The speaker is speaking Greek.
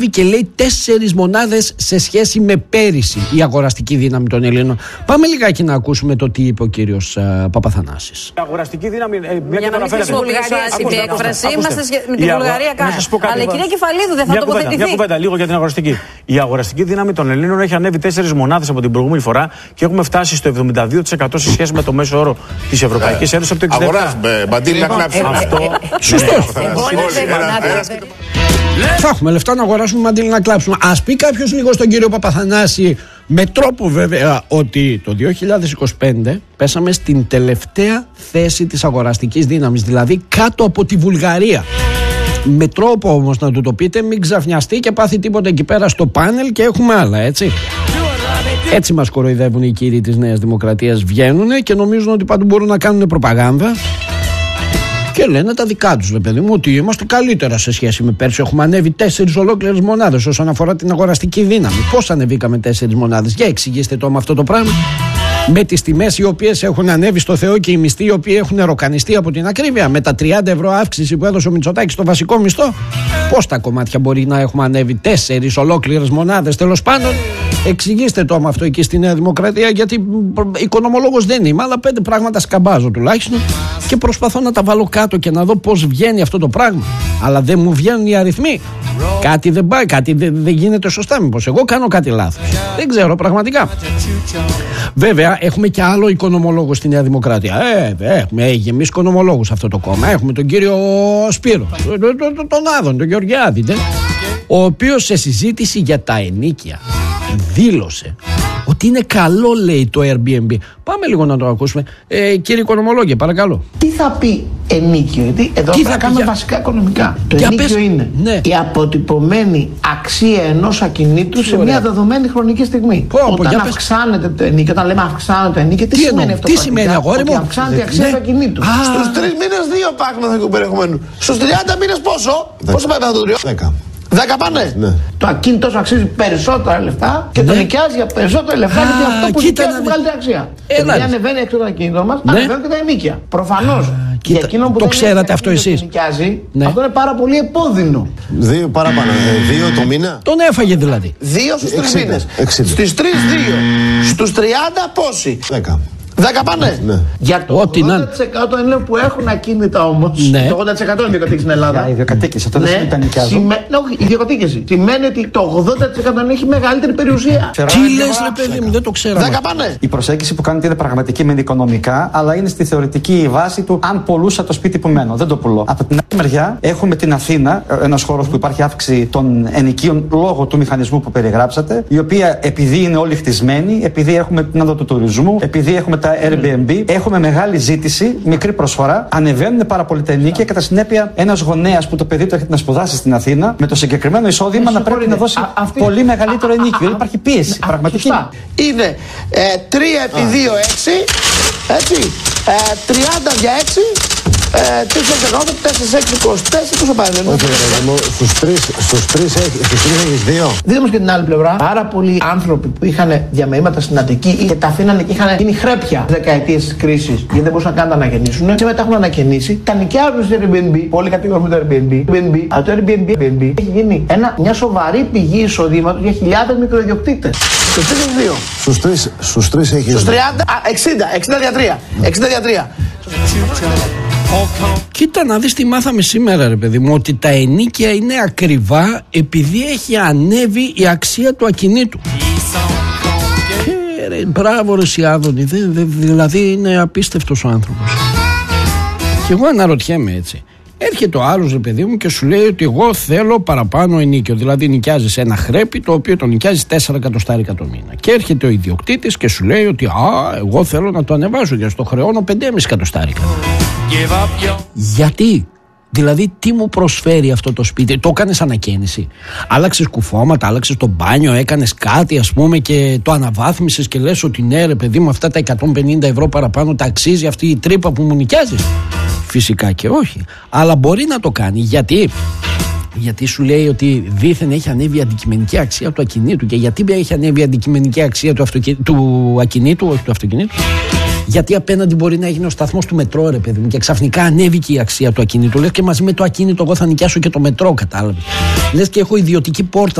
και λέει 4 μονάδες σε σχέση με πέρυσι η αγοραστική δύναμη των Ελλήνων. Πάμε λιγάκι να ακούσουμε το τι είπε ο κύριος Παπαθανάσης. Η αγοραστική δύναμη. Για να μην χρησιμοποιήσω την έκφραση, είμαστε με την Βουλγαρία κάτω. Αλλά η κυρία Κεφαλίδου δεν θα τοποθετηθεί. Μια κουβέντα λίγο για την αγοραστική. Η αγοραστική δύναμη των Ελλήνων έχει ανέβει 4 μονάδες από την προηγούμενη φορά και έχουμε φτάσει στο 72% σε σχέση με το μέσο όρο της Ευρωπαϊκής Ένωσης από το 67%. Αγοράζουμε, Μπαντήλ, να κλάψουμε. Σωστό. Θα έχουμε λεφτά να αγοράσουμε μαντήλι να κλάψουμε. Ας πει κάποιος λίγο στον κύριο Παπαθανάση, με τρόπο βέβαια, ότι το 2025 πέσαμε στην τελευταία θέση της αγοραστικής δύναμης, δηλαδή κάτω από τη Βουλγαρία. Με τρόπο όμως να του το πείτε, μην ξαφνιαστεί και πάθει τίποτα εκεί πέρα στο πάνελ και έχουμε άλλα, έτσι. Έτσι μας κοροϊδεύουν οι κύριοι της Νέας Δημοκρατίας, βγαίνουν και νομίζουν ότι παντού μπορούν να κάνουν προπαγάνδα. Και λένε τα δικά τους, παιδί μου, ότι είμαστε καλύτερα σε σχέση με πέρσι. Έχουμε ανέβει 4 ολόκληρες μονάδες όσον αφορά την αγοραστική δύναμη. Πώς ανεβήκαμε 4 μονάδες? Για εξηγήστε το με αυτό το πράγμα. Με τις τιμές οι οποίες έχουν ανέβει στο Θεό και οι μισθοί οι οποίοι έχουν ροκανιστεί από την ακρίβεια, με τα 30 ευρώ αύξηση που έδωσε ο Μητσοτάκης στο βασικό μισθό, πώς τα κομμάτια μπορεί να έχουμε ανέβει 4 ολόκληρες μονάδες? Τέλος πάντων, εξηγήστε το με αυτό εκεί στη Νέα Δημοκρατία, γιατί οικονομολόγος δεν είμαι, αλλά 5 πράγματα σκαμπάζω τουλάχιστον και προσπαθώ να τα βάλω κάτω και να δω πώς βγαίνει αυτό το πράγμα. Αλλά δεν μου βγαίνουν οι αριθμοί. Κάτι δεν πάει, κάτι δεν γίνεται σωστά. Μήπως εγώ κάνω κάτι λάθος? Δεν ξέρω πραγματικά. Βέβαια, έχουμε και άλλο οικονομολόγο στη Νέα Δημοκρατία. Έχουμε γεμίσει οικονομολόγους αυτό το κόμμα. Έχουμε τον κύριο Σπύρο, τον Άδων, τον Γεωργιάδη, ο οποίος σε συζήτηση για τα ενοίκια δήλωσε ότι είναι καλό, λέει, το Airbnb. Πάμε λίγο να το ακούσουμε. Κύριε οικονομολόγε, παρακαλώ. Τι θα πει ενίκιο? Γιατί εδώ θα κάνουμε βασικά οικονομικά. Το ενίκιο είναι η αποτυπωμένη αξία ενός ακινήτου σε μια δεδομένη χρονική στιγμή. Όταν αυξάνεται το ενίκιο, όταν λέμε αυξάνεται το ενίκιο, τι σημαίνει αυτό? Τι σημαίνει, αγόρι μου? Ότι αυξάνεται η αξία του ακινήτου. Στους 3 μήνες 2 πάγματα περιεχομένου. Στους 30 μήνες πόσο? Πόσο πάει αυτό το 3? 10 πάνε. Ναι. Το ακίνητο σου αξίζει περισσότερα λεφτά και το νοικιάζει για περισσότερα λεφτά, γιατί αυτό που νοικιάζει την μεγαλύτερη αξία. Επειδή ανεβαίνει έξω το ακίνητο μας, ανεβαίνουν και τα ενοίκια. Προφανώς. Για εκείνο που το ξέρατε αυτό εσείς? Νοικιάζει, αυτό είναι πάρα πολύ επώδυνο. 2 παραπάνω. 2 το μήνα. Τον έφαγε δηλαδή. 2 στους 3 μήνες. Στις 3 2. Στους 30 πόσοι? 10. 10 πάνε. Ναι. Για το 80% των Ελλήνων που έχουν ακίνητα όμως, ναι. Το 80% είναι ιδιοκατοίκηση στην Ελλάδα. Ιδιοκατοίκηση, αυτό δεν σημαίνει ότι τα νοικιάζουν. Όχι, ιδιοκατοίκηση. Σημαίνει ότι το 80% έχει μεγαλύτερη περιουσία. Τι λες, ρε παιδί μου, δεν το ξέραμε. 10 πάνε. Η προσέγγιση που κάνετε είναι πραγματική μεν οικονομικά, αλλά είναι στη θεωρητική βάση του αν πουλούσα το σπίτι που μένω. Δεν το πουλώ. Από την άλλη μεριά έχουμε την Αθήνα, ένας χώρος που υπάρχει αύξηση των ενοικίων λόγω του μηχανισμού που περιγράψατε, η οποία επειδή είναι όλοι χτισμένοι, επειδή έχουμε την άδεια του τουρισμού, επειδή έχουμε τα Airbnb, έχουμε μεγάλη ζήτηση, μικρή προσφορά, ανεβαίνουν πάρα πολύ τα ενοίκια. Κατά συνέπεια, ένας γονέας που το παιδί του έρχεται να σπουδάσει στην Αθήνα, με το συγκεκριμένο εισόδημα να πρέπει να δώσει πολύ μεγαλύτερο ενοίκιο. Υπάρχει πίεση πραγματική. Είναι 3 επί 2, 6, έτσι, 30 για 6. 4 6, 24, πόσο πάνε? Στους 3 έχεις 2. Δείτε όμως και την άλλη πλευρά. Πάρα πολλοί άνθρωποι που είχαν διαμερίσματα στην Αττική και τα αφήνανε και είχαν γίνει χρέπια δεκαετίες της κρίσης, γιατί δεν μπορούσαν καν να ανακαινήσουν. Και μετά έχουν ανακαινήσει, τα νοικιάζουν στο Airbnb. Όλοι κατηγορούν το Airbnb. Αλλά το Airbnb έχει γίνει μια σοβαρή πηγή εισοδήματος για χιλιάδες μικροϊδιοκτήτες. Στους 3 έχεις 2. Στους 3 έχεις 2. Στους 30, 60 για 3. 60 για 3. Κοίτα να δεις τι μάθαμε σήμερα, ρε παιδί μου, ότι τα ενοίκια είναι ακριβά επειδή έχει ανέβει η αξία του ακινήτου. Μπράβο ρε Σιάδωνη, δηλαδή είναι απίστευτος ο άνθρωπος. Και εγώ αναρωτιέμαι έτσι. Έρχεται ο άλλος, ρε παιδί μου, και σου λέει ότι εγώ θέλω παραπάνω ενίκιο. Δηλαδή νοικιάζεις ένα χρέπι το οποίο το νοικιάζεις 4 εκατοστάρικα το μήνα. Και έρχεται ο ιδιοκτήτης και σου λέει ότι εγώ θέλω να το ανεβάσω και στο χρεώνω 5,5 εκατοστάρικα. Γιατί? Δηλαδή τι μου προσφέρει αυτό το σπίτι? Το έκανες ανακαίνιση? Άλλαξες κουφώματα, άλλαξες το μπάνιο, έκανες κάτι ας πούμε και το αναβάθμισες και λες ότι ναι ρε παιδί μου, αυτά τα 150 ευρώ παραπάνω τα αξίζει αυτή η τρύπα που μου νοικιάζεις? Φυσικά και όχι. Αλλά μπορεί να το κάνει. Γιατί σου λέει ότι δήθεν έχει ανέβει η αντικειμενική αξία του ακινήτου. Και γιατί έχει ανέβει η αντικειμενική αξία του ακινήτου, όχι του αυτοκινήτου? Γιατί απέναντι μπορεί να έγινε ο σταθμός του μετρό, ρε παιδί μου, και ξαφνικά ανέβηκε η αξία του ακίνητου. Λες και μαζί με το ακίνητο εγώ θα νοικιάσω και το μετρό, κατάλαβες. Λες και έχω ιδιωτική πόρτα.